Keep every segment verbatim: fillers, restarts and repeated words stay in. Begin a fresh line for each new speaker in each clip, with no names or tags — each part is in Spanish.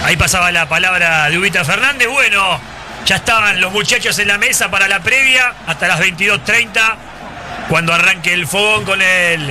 Ahí pasaba la palabra de Ubita Fernández. Bueno, ya estaban los muchachos en la mesa para la previa hasta las veintidós treinta, cuando arranque el fogón con el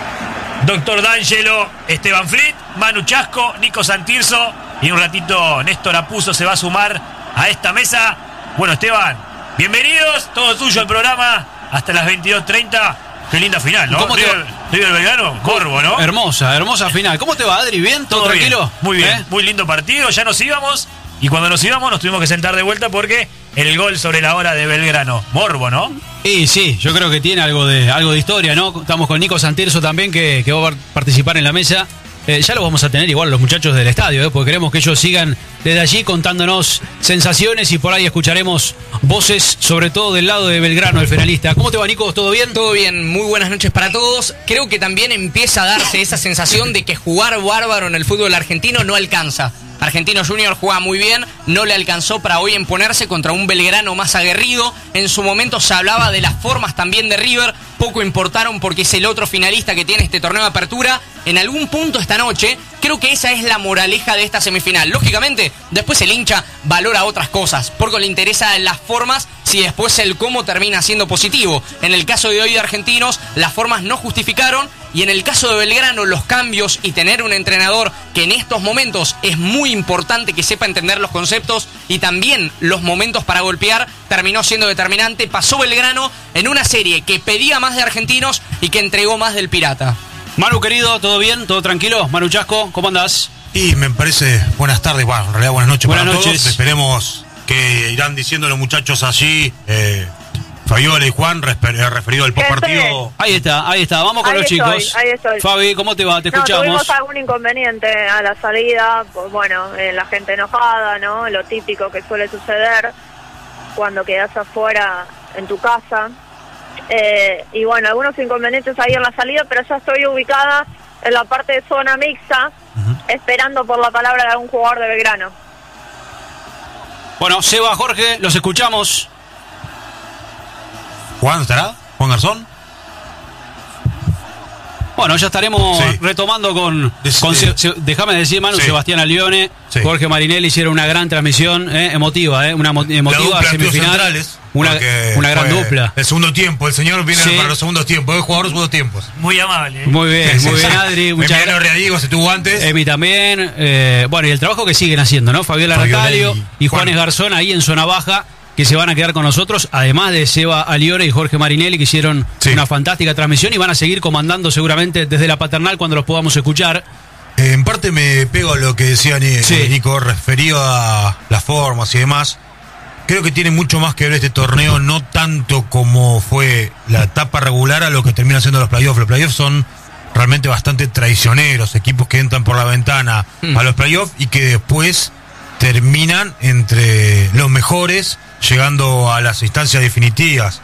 doctor D'Angelo, Esteban Flit, Manu Chasco, Nico Santirso, y en un ratito Néstor Apuzzo se va a sumar a esta mesa. Bueno, Esteban, bienvenidos, todo tuyo el programa hasta las veintidós treinta. Qué linda final, ¿no?
¿Cómo te
River, River Belgrano, Corvo, ¿no?
Hermosa, hermosa final. ¿Cómo te va, Adri? ¿Bien? ¿Todo,
Todo
tranquilo?
bien, muy bien,
¿Eh?
muy lindo partido. Ya nos íbamos, y cuando nos íbamos nos tuvimos que sentar de vuelta porque el gol sobre la hora de Belgrano. Morbo, ¿no?
Y sí, yo creo que tiene algo de algo de historia, ¿no? Estamos con Nico Santirso también, que, que va a participar en la mesa. Eh, ya lo vamos a tener igual los muchachos del estadio, ¿eh? Porque queremos que ellos sigan desde allí contándonos sensaciones, y por ahí escucharemos voces, sobre todo del lado de Belgrano, el finalista. ¿Cómo te va, Nico? ¿Todo bien?
Todo bien, muy buenas noches para todos. Creo que también empieza a darse esa sensación de que jugar bárbaro en el fútbol argentino no alcanza. Argentino Junior juega muy bien, no le alcanzó para hoy imponerse contra un Belgrano más aguerrido. En su momento se hablaba de las formas también de River, poco importaron porque es el otro finalista que tiene este torneo de apertura. En algún punto esta noche, creo que esa es la moraleja de esta semifinal. Lógicamente, después el hincha valora otras cosas, porque le interesa las formas, si después el cómo termina siendo positivo. En el caso de hoy de Argentinos, las formas no justificaron, y en el caso de Belgrano, los cambios y tener un entrenador que en estos momentos es muy importante que sepa entender los conceptos y también los momentos para golpear, terminó siendo determinante. Pasó Belgrano en una serie que pedía más de Argentinos y que entregó más del Pirata.
Manu, querido, ¿todo bien? ¿Todo tranquilo? Manu Chasco, ¿cómo andás?
Y me parece, buenas tardes, bueno, en realidad buenas noches
buenas
para
noches.
todos. Esperemos que irán diciendo los muchachos allí, eh, Fabiola y Juan, refer- referido al postpartido.
Ahí está, ahí está, vamos con
Ahí
los
estoy,
chicos.
ahí estoy.
Fabi, ¿cómo te va? Te
No,
escuchamos.
tuvimos algún inconveniente a la salida, pues bueno, eh, la gente enojada, ¿no? Lo típico que suele suceder cuando quedas afuera en tu casa. Eh, y bueno, algunos inconvenientes ahí en la salida, pero ya estoy ubicada en la parte de zona mixta, uh-huh, esperando por la palabra de algún jugador de Belgrano.
Bueno, Seba, Jorge, los escuchamos.
¿Juan estará? ¿Juan Garzón?
Bueno, ya estaremos sí. retomando con, con se, se, déjame decir, Manu, sí. Sebastián Alione, sí. Jorge Marinelli hicieron una gran transmisión, eh, emotiva, eh, una emotiva semifinal, una, una gran dupla.
El segundo tiempo, el señor viene sí. para los segundos tiempos, es jugador de segundos tiempos.
Muy amable. ¿eh?
Muy bien, muy bien, Adri. Muchas
gracias. Readigo se tuvo antes.
Emi también. Eh, bueno, y el trabajo que siguen haciendo, ¿no? Fabiola Racalio y, y Juanes Garzón ahí en zona baja, que se van a quedar con nosotros, además de Seba Aliore y Jorge Marinelli, que hicieron sí. una fantástica transmisión y van a seguir comandando seguramente desde la paternal cuando los podamos escuchar.
Eh, en parte me pego a lo que decía Nico, sí. Nico, referido a las formas y demás. Creo que tiene mucho más que ver este torneo, no tanto como fue la etapa regular a lo que terminan siendo los playoffs. Los playoffs son realmente bastante traicioneros, equipos que entran por la ventana mm. a los playoffs y que después terminan entre los mejores, llegando a las instancias definitivas.